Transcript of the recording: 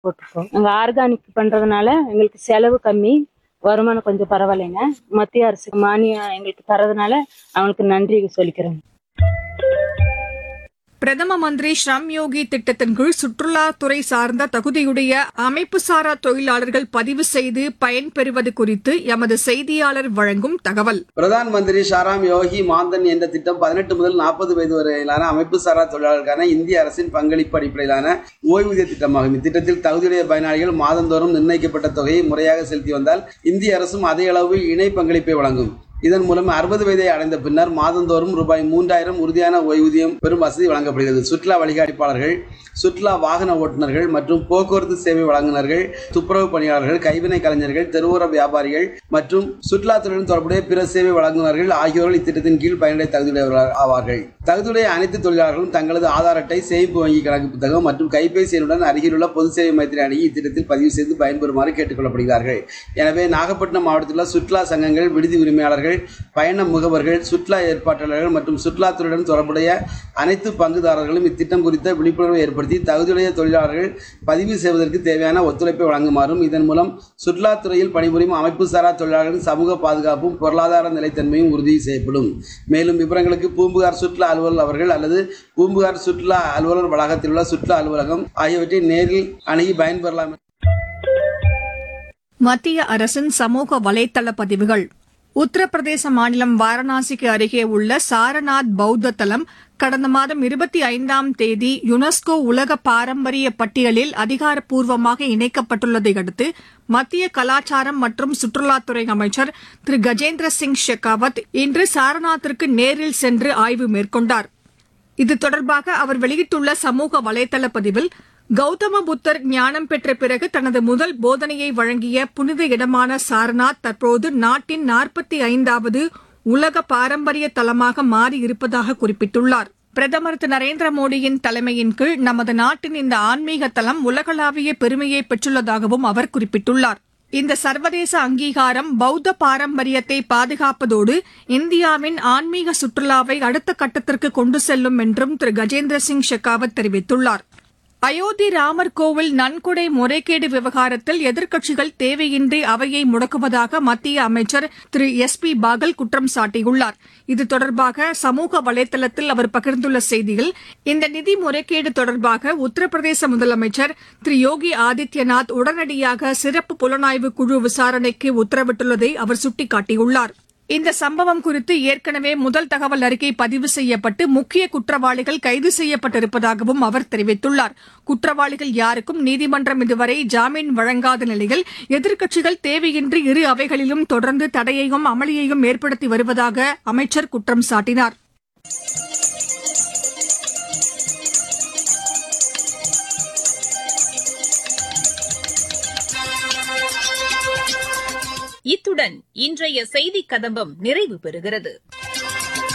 போட்டிருக்கோம். நாங்க ஆர்கானிக் பண்றதுனால எங்களுக்கு செலவு கம்மி, வருமானம் கொஞ்சம் பரவாயில்லைங்க. மத்திய அரசு மானியம் எங்களுக்கு தரதுனால அவங்களுக்கு நன்றி சொல்லிக்கிறேன். பிரதம மந்திரி ஸ்ரம் யோகி திட்டத்தின் கீழ் சுற்றுலாத்துறை சார்ந்த தகுதியுடைய அமைப்புசாரா தொழிலாளர்கள் பதிவு செய்து பயன்பெறுவது குறித்து எமது செய்தியாளர் வழங்கும் தகவல். பிரதான் மந்திரி ஷாராம் யோகி மான்தன் என்ற திட்டம் 18 முதல் 40 வயது வரையிலான அமைப்புசாரா தொழிலாளர்களுக்கான இந்திய அரசின் பங்களிப்பு அடிப்படையிலான ஓய்வூதிய திட்டமாகும். இத்திட்டத்தில் தகுதியுடைய பயனாளிகள் மாதந்தோறும் நிர்ணயிக்கப்பட்ட தொகையை முறையாக செலுத்தி வந்தால் இந்திய அரசும் அதே அளவு இணை பங்களிப்பை வழங்கும். இதன் மூலம் 60 வயதை அடைந்த பின்னர் மாதந்தோறும் ரூபாய் 3000 உறுதியான ஓய்வூதியம் பெறும் வசதி வழங்கப்படுகிறது. சுற்றுலா வழிகாட்டிப்பாளர்கள், சுற்றுலா வாகன ஓட்டுநர்கள் மற்றும் போக்குவரத்து சேவை வழங்குநர்கள், துப்புரவு பணியாளர்கள், கைவினை கலைஞர்கள், தெருவோர வியாபாரிகள் மற்றும் சுற்றுலாத்துறையுடன் தொடர்புடைய பிற சேவை வழங்குநர்கள் ஆகியோர்கள் இத்திட்டத்தின் கீழ் பயனடை தகுதியுடையவர்கள் ஆவார்கள். தகுதியுடைய அனைத்து தொழிலாளர்களும் தங்களது ஆதார் அட்டை, சேமிப்பு வங்கி கணக்கு புத்தகம் மற்றும் கைபேசி எண்ணுடன் அருகிலுள்ள பொது சேவை மையத்தினை அணுகி இத்திட்டத்தில் பதிவு செய்து பயன்பெறுமாறு கேட்டுக் கொள்ளப்படுகிறார்கள். எனவே நாகப்பட்டினம் மாவட்டத்தில் உள்ள சுற்றுலா சங்கங்கள், விடுதி உரிமையாளர்கள், பயண முகவர்கள், சுற்றுலா ஏற்பாட்டாளர்கள் மற்றும் சுற்றுலாத்துறையுடன் தொடர்புடைய அனைத்து பங்குதாரர்களும் இத்திட்டம் குறித்த விழிப்புணர்வை ஏற்படுத்தி தகுதியுடைய தொழிலாளர்கள் பதிவு செய்வதற்கு தேவையான ஒத்துழைப்பை வழங்குமாறும், இதன் மூலம் சுற்றுலாத்துறையில் பணிபுரியும் அமைப்புசாரா தொழிலாளர்களின் சமூக பாதுகாப்பும் பொருளாதார நிலைத்தன்மையும் உறுதி செய்யப்படும். மேலும் விவரங்களுக்கு பூம்புகார் சுற்றுலா அலுவலர் அவர்கள் அல்லது பூம்புகார் சுற்றுலா அலுவலர் வளாகத்தில் உள்ள சுற்றுலா அலுவலகம் ஆகியவற்றை நேரில் அணுகி பயன்பெறலாம். மத்திய அரசின் சமூக வலைதள பதிவுகள். உத்தரப்பிரதேச மாநிலம் வாரணாசிக்கு அருகே உள்ள சாரநாத் பௌத்த தலம் கடந்த மாதம் 25ஆம் தேதி யுனெஸ்கோ உலக பாரம்பரிய பட்டியலில் அதிகாரப்பூர்வமாக இணைக்கப்பட்டுள்ளதை அடுத்து மத்திய கலாச்சாரம் மற்றும் சுற்றுலாத்துறை அமைச்சர் திரு கஜேந்திர சிங் ஷெகாவத் இன்று சாரநாத்திற்கு நேரில் சென்று ஆய்வு மேற்கொண்டார். இது தொடர்பாக அவர் வெளியிட்டுள்ள சமூக வலைதள பதிவில், கௌதம புத்தர் ஞானம் பெற்ற பிறகு தனது முதல் போதனையை வழங்கிய புனித இடமான சாரநாத் தற்போது நாட்டின் 45வது உலக பாரம்பரிய தலமாக மாறியிருப்பதாக குறிப்பிட்டுள்ளார். பிரதமர் திரு நரேந்திர மோடியின் தலைமையின் கீழ் நமது நாட்டின் இந்த ஆன்மீக தலம் உலகளாவிய பெருமையை பெற்றுள்ளதாகவும் அவர் குறிப்பிட்டுள்ளார். இந்த சர்வதேச அங்கீகாரம் பௌத்த பாரம்பரியத்தை பாதுகாப்பதோடு இந்தியாவின் ஆன்மீக சுற்றுலாவை அடுத்த கட்டத்திற்கு கொண்டு செல்லும் என்றும் திரு கஜேந்திர சிங் ஷெகாவத் தெரிவித்துள்ளார். அயோத்தி ராமர் கோவில் நன்கொடை முறைகேடு விவகாரத்தில் எதிர்க்கட்சிகள் தேவையின்றி அவையை முடக்குவதாக மத்திய அமைச்சர் திரு SP பாகல் குற்றம் சாட்டியுள்ளார். இது தொடர்பாக சமூக வலைதளத்தில் அவர் பகிர்ந்துள்ள செய்தியில், இந்த நிதி முறைகேடு தொடர்பாக உத்தரப்பிரதேச முதலமைச்சர் திரு யோகி ஆதித்யநாத் உடனடியாக சிறப்பு புலனாய்வு குழு விசாரணைக்கு உத்தரவிட்டுள்ளதை அவர் சுட்டிக்காட்டியுள்ளார். இந்த சம்பவம் குறித்து ஏற்கனவே முதல் தகவல் அறிக்கை பதிவு செய்யப்பட்டு முக்கிய குற்றவாளிகள் கைது செய்யப்பட்டிருப்பதாகவும் அவர் தெரிவித்துள்ளார். குற்றவாளிகள் யாருக்கும் நீதிமன்றம் இதுவரை ஜாமீன் வழங்காத நிலையில் எதிர்க்கட்சிகள் தேவையின்றி இரு அவைகளிலும் தொடர்ந்து தடையையும் அமளியையும் ஏற்படுத்தி வருவதாக அமைச்சர் குற்றம் சாட்டினார். இத்துடன் இன்றைய செய்திக் கதம்பம் நிறைவு பெறுகிறது.